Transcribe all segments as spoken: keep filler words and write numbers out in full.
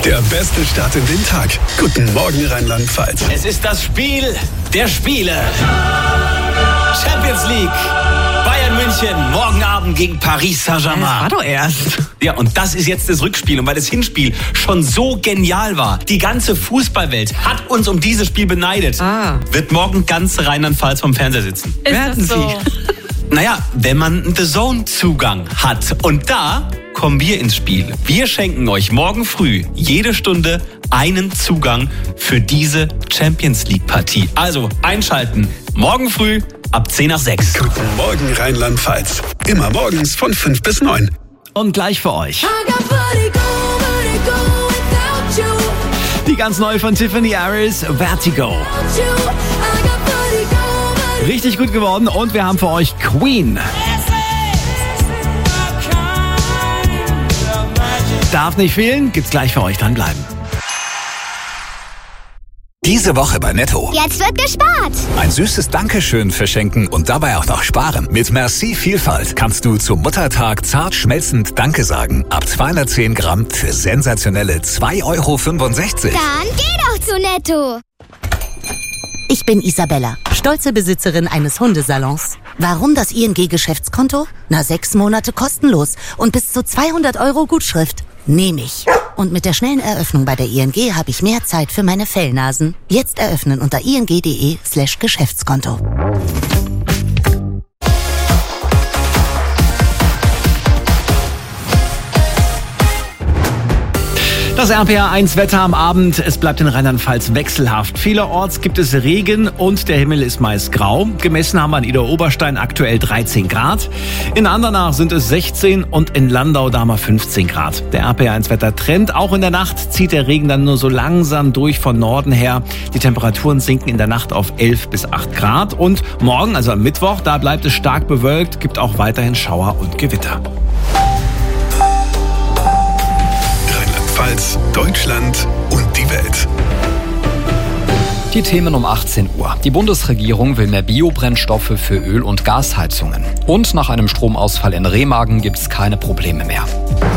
Der beste Start in den Tag. Guten Morgen Rheinland-Pfalz. Es ist das Spiel der Spiele. Champions League. Bayern München, morgen Abend gegen Paris Saint-Germain. Das war doch erst. Ja, und das ist jetzt das Rückspiel. Und weil das Hinspiel schon so genial war, die ganze Fußballwelt hat uns um dieses Spiel beneidet, Ah. wird morgen ganz Rheinland-Pfalz vom Fernseher sitzen. Ist Werden das so? Sie? Naja, wenn man einen The Zone-Zugang hat. Und da kommen wir ins Spiel. Wir schenken euch morgen früh jede Stunde einen Zugang für diese Champions League-Partie. Also einschalten. Morgen früh ab zehn nach sechs. Guten Morgen Rheinland-Pfalz. Immer morgens von fünf bis neun. Und gleich für euch die ganz neue von Tiffany Harris, Vertigo. Richtig gut geworden und wir haben für euch Queen. Darf nicht fehlen, gibt's gleich für euch, dranbleiben. Diese Woche bei Netto. Jetzt wird gespart. Ein süßes Dankeschön verschenken und dabei auch noch sparen. Mit Merci Vielfalt kannst du zum Muttertag zart schmelzend Danke sagen. Ab zweihundertzehn Gramm für sensationelle zwei Euro fünfundsechzig. Dann geh doch zu Netto. Ich bin Isabella, stolze Besitzerin eines Hundesalons. Warum das I N G-Geschäftskonto? Na, sechs Monate kostenlos und bis zu zweihundert Euro Gutschrift. Nehme ich. Und mit der schnellen Eröffnung bei der I N G habe ich mehr Zeit für meine Fellnasen. Jetzt eröffnen unter ing.de slash Geschäftskonto. Das R P R eins Wetter am Abend. Es bleibt in Rheinland-Pfalz wechselhaft. Vielerorts gibt es Regen und der Himmel ist meist grau. Gemessen haben wir an Idar-Oberstein aktuell dreizehn Grad. In Andernach sind es sechzehn und in Landau da mal fünfzehn Grad. Der R P R eins Wettertrend. Auch in der Nacht zieht der Regen dann nur so langsam durch von Norden her. Die Temperaturen sinken in der Nacht auf elf bis acht Grad. Und morgen, also am Mittwoch, da bleibt es stark bewölkt. Gibt auch weiterhin Schauer und Gewitter. Rheinland-Pfalz, Deutschland und die Welt. Die Themen um achtzehn Uhr. Die Bundesregierung will mehr Biobrennstoffe für Öl- und Gasheizungen. Und nach einem Stromausfall in Remagen gibt es keine Probleme mehr.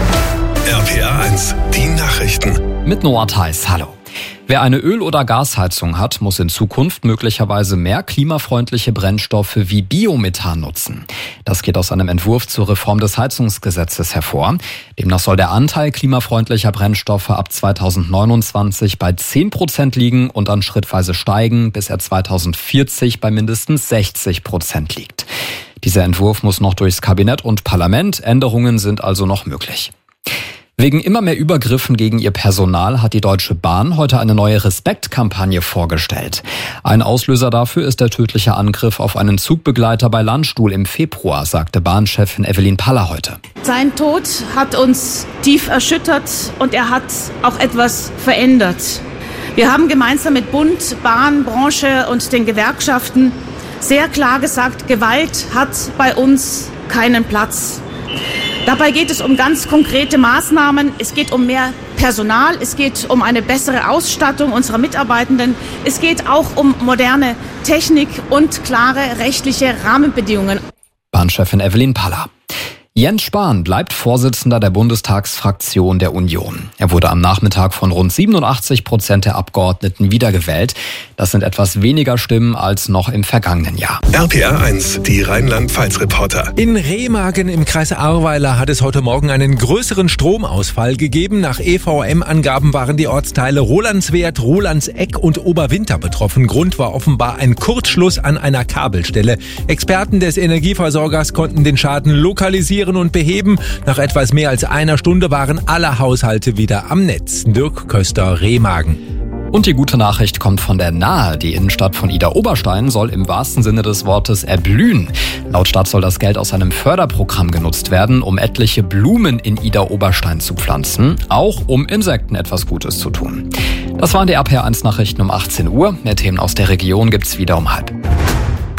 R P R eins, die Nachrichten. Mit Noah Theis, hallo. Wer eine Öl- oder Gasheizung hat, muss in Zukunft möglicherweise mehr klimafreundliche Brennstoffe wie Biomethan nutzen. Das geht aus einem Entwurf zur Reform des Heizungsgesetzes hervor. Demnach soll der Anteil klimafreundlicher Brennstoffe ab zweitausendneunundzwanzig bei zehn Prozent liegen und dann schrittweise steigen, bis er zweitausendvierzig bei mindestens sechzig Prozent liegt. Dieser Entwurf muss noch durchs Kabinett und Parlament. Änderungen sind also noch möglich. Wegen immer mehr Übergriffen gegen ihr Personal hat die Deutsche Bahn heute eine neue Respektkampagne vorgestellt. Ein Auslöser dafür ist der tödliche Angriff auf einen Zugbegleiter bei Landstuhl im Februar, sagte Bahnchefin Evelyn Paller heute. Sein Tod hat uns tief erschüttert und er hat auch etwas verändert. Wir haben gemeinsam mit Bund, Bahn, Branche und den Gewerkschaften sehr klar gesagt, Gewalt hat bei uns keinen Platz. Dabei geht es um ganz konkrete Maßnahmen. Es geht um mehr Personal, es geht um eine bessere Ausstattung unserer Mitarbeitenden. Es geht auch um moderne Technik und klare rechtliche Rahmenbedingungen. Bahnchefin Evelyn Paller. Jens Spahn bleibt Vorsitzender der Bundestagsfraktion der Union. Er wurde am Nachmittag von rund siebenundachtzig Prozent der Abgeordneten wiedergewählt. Das sind etwas weniger Stimmen als noch im vergangenen Jahr. R P R eins, die Rheinland-Pfalz-Reporter. In Remagen im Kreis Ahrweiler hat es heute Morgen einen größeren Stromausfall gegeben. Nach E V M-Angaben waren die Ortsteile Rolandswerth, Rolandseck und Oberwinter betroffen. Grund war offenbar ein Kurzschluss an einer Kabelstelle. Experten des Energieversorgers konnten den Schaden lokalisieren und beheben. Nach etwas mehr als einer Stunde waren alle Haushalte wieder am Netz. Dirk Köster, Remagen. Und die gute Nachricht kommt von der Nahe. Die Innenstadt von Idar-Oberstein soll im wahrsten Sinne des Wortes erblühen. Laut Stadt soll das Geld aus einem Förderprogramm genutzt werden, um etliche Blumen in Idar-Oberstein zu pflanzen, auch um Insekten etwas Gutes zu tun. Das waren die R P R eins Nachrichten um achtzehn Uhr. Mehr Themen aus der Region gibt's wieder um halb.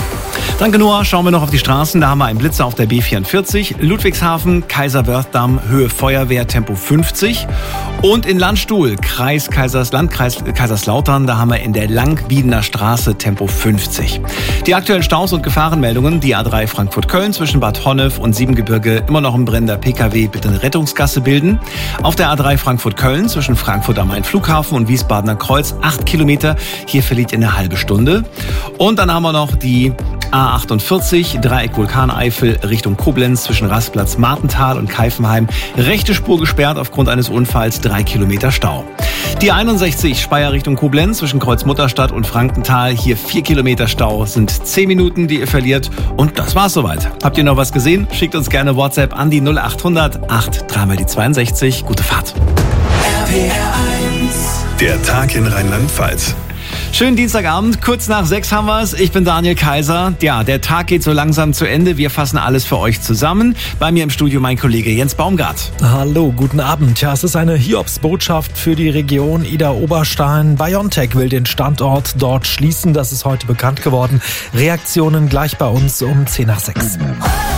Danke Noah, schauen wir noch auf die Straßen. Da haben wir einen Blitzer auf der B vierundvierzig. Ludwigshafen, Kaiserwerthdamm, Höhe Feuerwehr, Tempo fünfzig. Und in Landstuhl, Kreis Kaisers, Landkreis Kaiserslautern, da haben wir in der Langwiedener Straße Tempo fünfzig. Die aktuellen Staus und Gefahrenmeldungen, die A drei Frankfurt-Köln zwischen Bad Honnef und Siebengebirge, immer noch ein brennender P K W, bitte eine Rettungsgasse bilden. Auf der A drei Frankfurt-Köln zwischen Frankfurt am Main-Flughafen und Wiesbadener Kreuz, acht Kilometer, hier verliert ihr eine halbe Stunde. Und dann haben wir noch die A achtundvierzig, Dreieck Vulkaneifel Richtung Koblenz zwischen Rastplatz Martental und Keifenheim. Rechte Spur gesperrt aufgrund eines Unfalls, drei Kilometer Stau. Die einundsechzig Speyer Richtung Koblenz zwischen Kreuzmutterstadt und Frankenthal. Hier vier Kilometer Stau, sind zehn Minuten, die ihr verliert. Und das war's soweit. Habt ihr noch was gesehen? Schickt uns gerne WhatsApp an die null acht hundert acht drei mal die zweiundsechzig. Gute Fahrt. R P R eins. Der Tag in Rheinland-Pfalz. Schönen Dienstagabend, kurz nach sechs haben wir es. Ich bin Daniel Kaiser. Ja, der Tag geht so langsam zu Ende. Wir fassen alles für euch zusammen. Bei mir im Studio mein Kollege Jens Baumgart. Hallo, guten Abend. Ja, es ist eine Hiobsbotschaft für die Region Idar-Oberstein. BioNTech will den Standort dort schließen. Das ist heute bekannt geworden. Reaktionen gleich bei uns um zehn nach sechs.